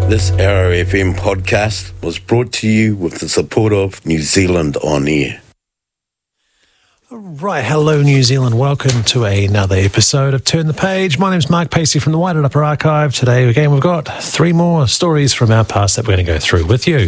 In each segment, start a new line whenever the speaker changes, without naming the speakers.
This Arrow FM podcast was brought to you with the support of New Zealand On Air.
Right, hello New Zealand, welcome to another episode of Turn the Page. My name's Mark Pacey from the Wairarapa Archive. Today again we've got three more stories from our past that we're going to go through with you.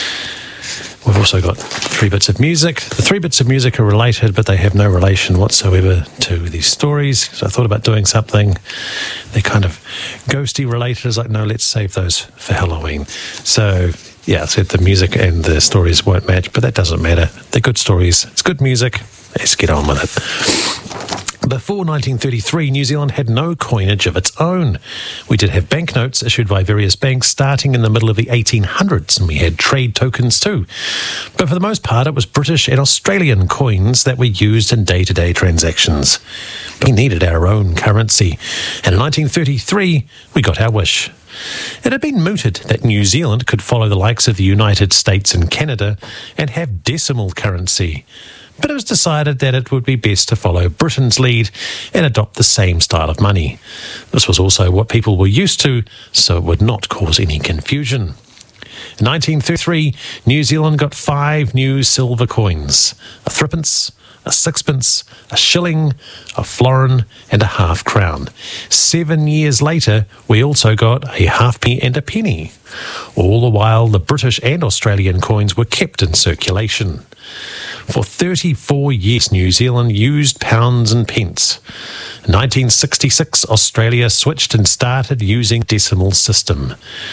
We've also got three bits of music. The three bits of music are related, but they have no relation whatsoever to these stories. So I thought about doing something. They're kind of ghosty related. I was like, no, let's save those for Halloween. So, yeah, I said the music and the stories won't match, but that doesn't matter. They're good stories. It's good music. Let's get on with it. Before 1933, New Zealand had no coinage of its own. We did have banknotes issued by various banks starting in the middle of the 1800s, and we had trade tokens too. But for the most part, it was British and Australian coins that were used in day-to-day transactions. But we needed our own currency, and in 1933, we got our wish. It had been mooted that New Zealand could follow the likes of the United States and Canada and have decimal currency. But it was decided that it would be best to follow Britain's lead and adopt the same style of money. This was also what people were used to, so it would not cause any confusion. In 1933, New Zealand got 5 new silver coins: a threepence, a sixpence, a shilling, a florin, and a half crown. 7 years later, we also got a halfpenny and a penny. All the while, the British and Australian coins were kept in circulation. For 34 years, New Zealand used pounds and pence. In 1966, Australia switched and started using decimal system.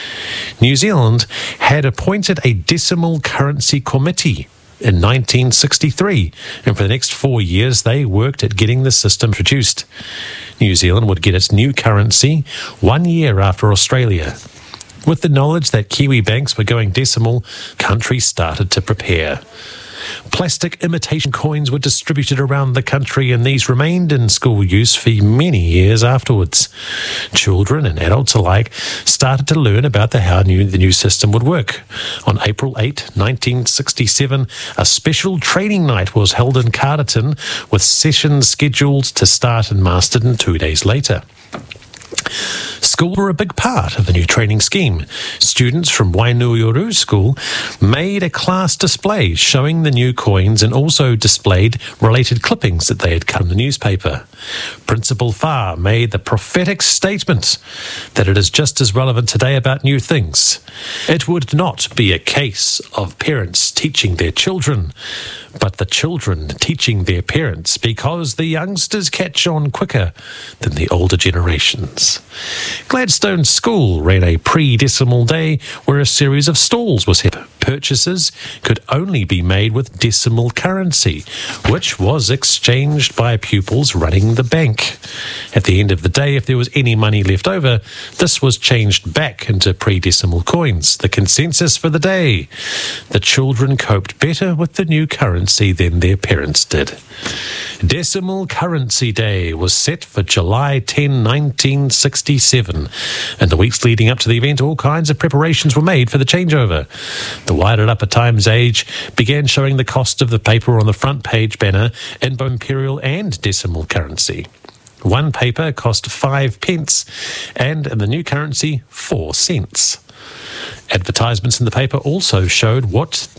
New Zealand had appointed a decimal currency committee in 1963, and for the next 4 years they worked at getting the system produced. New Zealand would get its new currency 1 year after Australia. With the knowledge that Kiwi banks were going decimal, countries started to prepare. Plastic imitation coins were distributed around the country, and these remained in school use for many years afterwards. Children and adults alike started to learn about how the new system would work. On April 8, 1967, a special training night was held in Carterton, with sessions scheduled to start in Masterton 2 days later. Schools were a big part of the new training scheme. Students from Wainuioro School made a class display showing the new coins and also displayed related clippings that they had cut in the newspaper. Principal Farr made the prophetic statement that it is just as relevant today about new things. It would not be a case of parents teaching their children, but the children teaching their parents, because the youngsters catch on quicker than the older generations. Gladstone School ran a pre-decimal day where a series of stalls was held. Purchases could only be made with decimal currency, which was exchanged by pupils running the bank. At the end of the day, if there was any money left over, this was changed back into pre-decimal coins, the consensus for the day. The children coped better with the new currency than their parents did. Decimal Currency Day was set for July 10, 1967. In the weeks leading up to the event, all kinds of preparations were made for the changeover. The Wairarapa Times-Age began showing the cost of the paper on the front page banner in both imperial and decimal currency. One paper cost 5 pence, and in the new currency, 4 cents. Advertisements in the paper also showed what